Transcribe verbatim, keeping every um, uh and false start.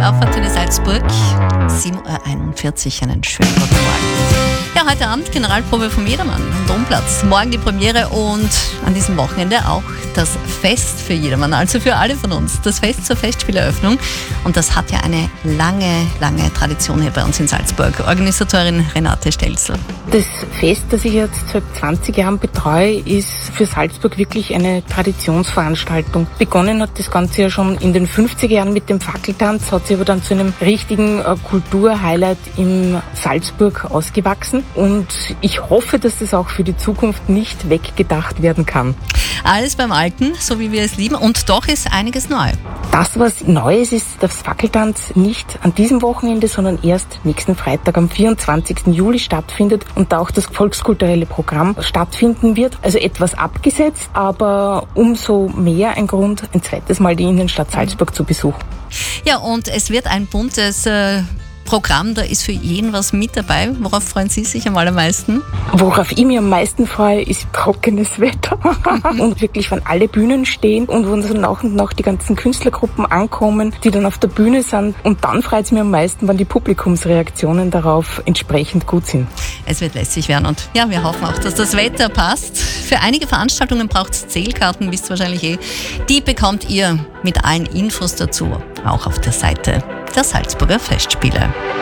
auf Antenne Salzburg. sieben Uhr einundvierzig, einen schönen guten Morgen. Ja, heute Abend Generalprobe vom Jedermann am Domplatz. Morgen die Premiere und an diesem Wochenende auch das Fest für Jedermann, also für alle von uns. Das Fest zur Festspieleröffnung. Und das hat ja eine lange, lange Tradition hier bei uns in Salzburg. Organisatorin Renate Stelzl. Das Fest, das ich jetzt seit zwanzig Jahren betreue, ist für Salzburg wirklich eine Traditionsveranstaltung. Begonnen hat das Ganze ja schon in den fünfziger Jahren mit dem Fackeltanz, hat sich aber dann zu einem richtigen äh, Kulturhighlight in Salzburg ausgewachsen. Und ich hoffe, dass das auch für die Zukunft nicht weggedacht werden kann. Alles beim Alten, so wie wir es lieben. Und doch ist einiges neu. Das, was Neues ist, dass Fackeltanz nicht an diesem Wochenende, sondern erst nächsten Freitag am vierundzwanzigsten Juli stattfindet und da auch das volkskulturelle Programm stattfinden wird. Also etwas abgesetzt, aber umso mehr ein Grund, ein zweites Mal die Innenstadt Salzburg zu besuchen. Ja, und es wird ein buntes äh, Programm, da ist für jeden was mit dabei. Worauf freuen Sie sich am allermeisten? Worauf ich mich am meisten freue, ist trockenes Wetter und wirklich, wenn alle Bühnen stehen und wo dann nach und nach die ganzen Künstlergruppen ankommen, die dann auf der Bühne sind. Und dann freut es mich am meisten, wenn die Publikumsreaktionen darauf entsprechend gut sind. Es wird lässig werden und ja, wir hoffen auch, dass das Wetter passt. Für einige Veranstaltungen braucht es Zählkarten, wisst ihr wahrscheinlich eh. Die bekommt ihr mit allen Infos dazu auch auf der Seite der Salzburger Festspiele.